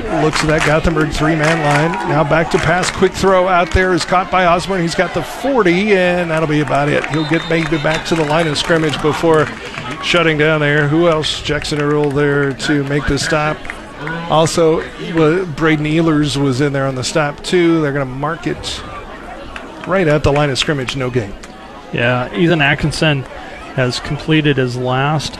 looks at that Gothenburg three-man line. Now back to pass. Quick throw out there is caught by Osborne. He's got the 40, and that'll be about it. He'll get maybe back to the line of scrimmage before shutting down there. Who else? Jackson Earl there to make the stop. Also, Braden Ehlers was in there on the stop, too. They're going to mark it right at the line of scrimmage. No gain. Yeah, Ethan Atkinson has completed his last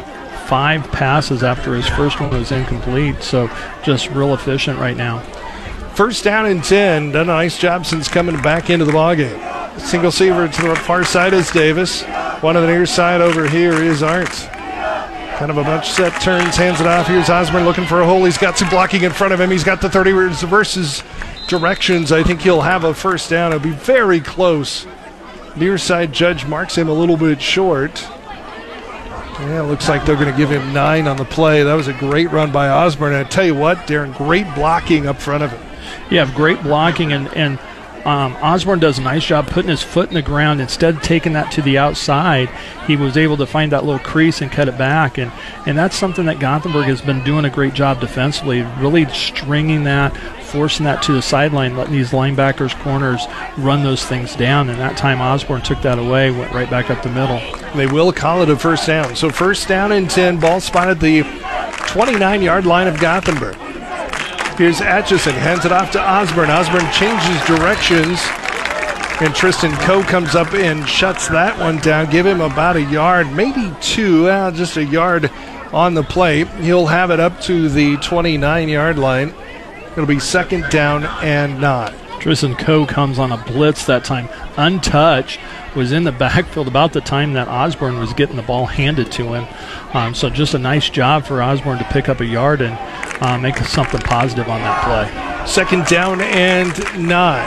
5 passes after his first one was incomplete, so just real efficient right now. First down and 10. Done a nice job since coming back into the ballgame. Single receiver to the far side is Davis. One on the near side over here is Arndt. Kind of a bunch set turns, hands it off. Here's Osborne looking for a hole. He's got some blocking in front of him. He's got the 30 versus directions. I think he'll have a first down. It'll be very close. Near side judge marks him a little bit short. Yeah, it looks like they're going to give him 9 on the play. That was a great run by Osborne. And I tell you what, Darren, great blocking up front of him. Yeah, great blocking, and Osborne does a nice job putting his foot in the ground. Instead of taking that to the outside, he was able to find that little crease and cut it back. And that's something that Gothenburg has been doing a great job defensively, really stringing that, forcing that to the sideline, letting these linebackers, corners run those things down. And that time Osborne took that away, went right back up the middle. They will call it a first down. So first down and 10, ball spotted the 29-yard line of Gothenburg. Here's Atchison, hands it off to Osborne. Osborne changes directions, and Tristan Coe comes up and shuts that one down. Give him about a yard, maybe 2, just a yard on the play. He'll have it up to the 29-yard line. It'll be second down and 9. Tristan Coe comes on a blitz that time, untouched, was in the backfield about the time that Osborne was getting the ball handed to him. So just a nice job for Osborne to pick up a yard and make something positive on that play. Second down and 9.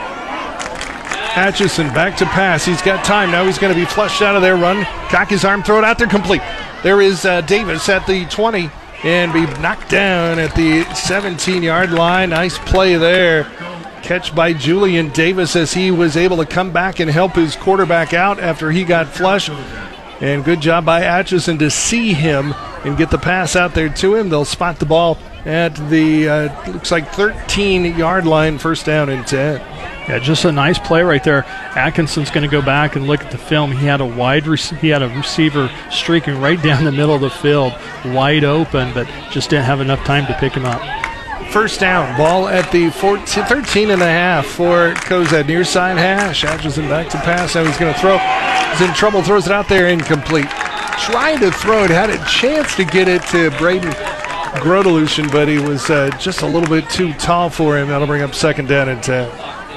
Atchison back to pass. He's got time. Now he's going to be flushed out of there. Run, cock his arm, throw it out there, complete. There is Davis at the 20 and be knocked down at the 17-yard line. Nice play there. Catch by Julian Davis as he was able to come back and help his quarterback out after he got flushed. And good job by Atchison to see him and get the pass out there to him. They'll spot the ball at the, looks like 13-yard line, first down and 10. Yeah, just a nice play right there. Atkinson's going to go back and look at the film. He had a receiver streaking right down the middle of the field, wide open, but just didn't have enough time to pick him up. First down, ball at the 13 and a half for Cozad. Near side hash. Atchison back to pass. Now he's going to throw. He's in trouble, throws it out there, incomplete. Trying to throw it, had a chance to get it to Braden Grodelution, but he was just a little bit too tall for him. That'll bring up second down and 10.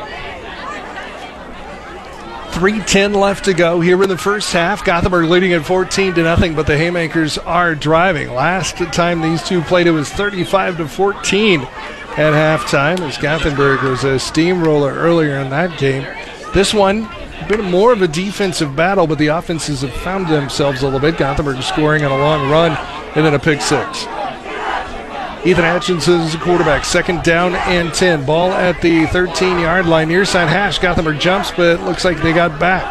3:10 left to go here in the first half. Gothenburg leading at 14-0, but the Haymakers are driving. Last time these two played, it was 35-14 at halftime, as Gothenburg was a steamroller earlier in that game. This one, a bit more of a defensive battle, but the offenses have found themselves a little bit. Gothenburg scoring on a long run and then a pick six. Ethan Atchison is the quarterback. Second down and 10. Ball at the 13-yard line. Near side hash. Gothenburg jumps, but it looks like they got back.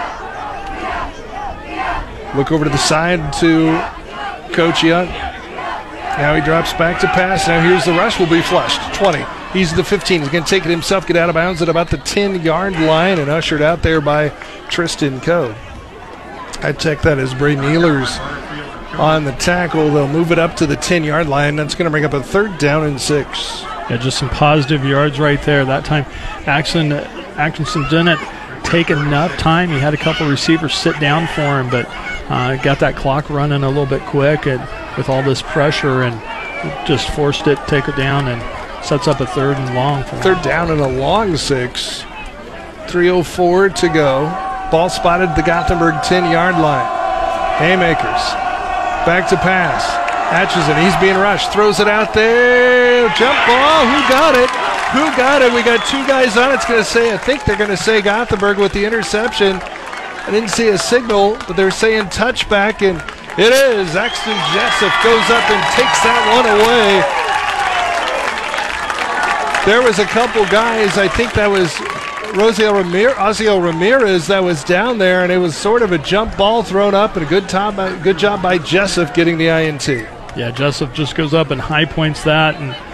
Look over to the side to Coach Young. Now he drops back to pass. Now here's the rush. Will be flushed. 20. He's the 15. He's going to take it himself, get out of bounds at about the 10-yard line, and ushered out there by Tristan Coe. I check that as Braden Ehlers on the tackle. They'll move it up to the 10-yard line. That's going to bring up a third down and 6. Yeah, just some positive yards right there. That time Atkinson didn't take enough time. He had a couple receivers sit down for him, but got that clock running a little bit quick and with all this pressure, and just forced it, take it down, and sets up a third and long for him. Third down and a long 6. 3:04 to go. Ball spotted at the Gothenburg 10-yard line. Haymakers back to pass. Atchison, he's being rushed. Throws it out there. Jump ball. Who got it? Who got it? We got two guys on. It's going to say, I think they're going to say Gothenburg with the interception. I didn't see a signal, but they're saying touchback, and it is. Axton Jessup goes up and takes that one away. There was a couple guys, I think that was Osiel Ramirez that was down there, and it was sort of a jump ball thrown up, and a good job by Jessup getting the INT. Yeah, Jessup just goes up and high points that, and